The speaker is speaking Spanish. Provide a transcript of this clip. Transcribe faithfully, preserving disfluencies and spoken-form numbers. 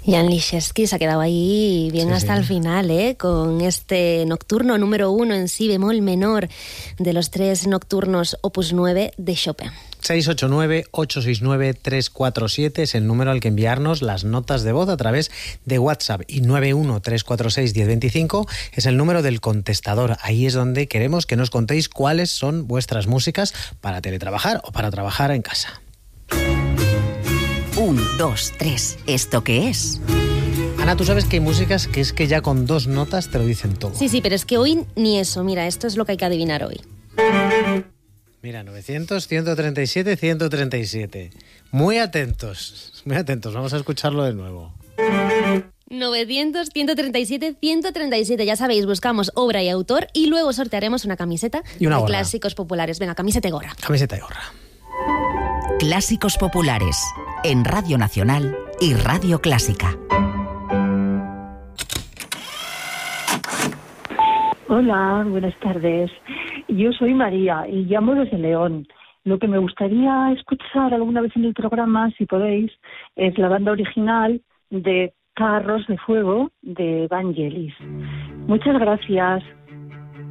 Jan Liszewski se ha quedado ahí bien sí, hasta sí. el final, ¿eh? Con este nocturno número uno en si bemol menor de los tres nocturnos opus nueve de Chopin. seis ocho nueve, ocho seis nueve, tres cuatro siete es el número al que enviarnos las notas de voz a través de WhatsApp, y nueve uno tres cuatro seis, uno cero dos cinco es el número del contestador. Ahí es donde queremos que nos contéis cuáles son vuestras músicas para teletrabajar o para trabajar en casa. Un, dos, tres. ¿Esto qué es? Ana, tú sabes que hay músicas que es que ya con dos notas te lo dicen todo. Sí, sí, pero es que hoy ni eso. Mira, esto es lo que hay que adivinar hoy. Mira, novecientos, ciento treinta y siete, ciento treinta y siete. Muy atentos, muy atentos. Vamos a escucharlo de nuevo. novecientos, ciento treinta y siete, ciento treinta y siete. Ya sabéis, buscamos obra y autor y luego sortearemos una camiseta y una de gorra. Clásicos populares. Venga, camiseta y gorra. Camiseta y gorra. Clásicos populares en Radio Nacional y Radio Clásica. Hola, buenas tardes. Yo soy María y llamo desde León. Lo que me gustaría escuchar alguna vez en el programa, si podéis, es la banda original de Carros de Fuego de Vangelis. Muchas gracias.